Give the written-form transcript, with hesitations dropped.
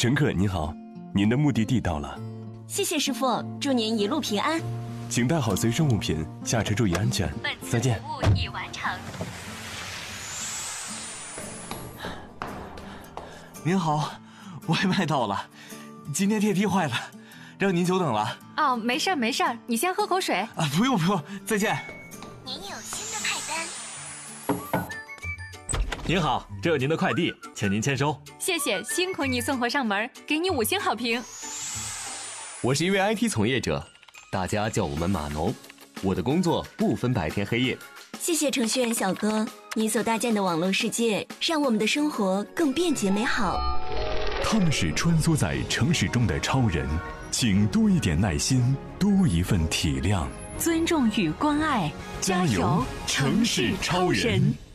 乘客您好，您的目的地到了。 谢谢师傅，祝您一路平安。 请带好随身物品，下车注意安全。再见。 本次服务已完成。 您好，外卖到了，今天电梯坏了，让您久等了。 哦，没事儿没事儿，你先喝口水。 啊，不用，再见。 您有新的派单。 您好，这有您的快递，请您签收。 谢谢，辛苦你送货上门，给你5星好评。 我是一位 IT 从业者，大家叫我们码农。我的工作不分白天黑夜。 谢谢程序员小哥，你所搭建的网络世界，让我们的生活更便捷美好。 他们是穿梭在城市中的超人，请多一点耐心，多一份体谅， 尊重与关爱， 加油，城市超人。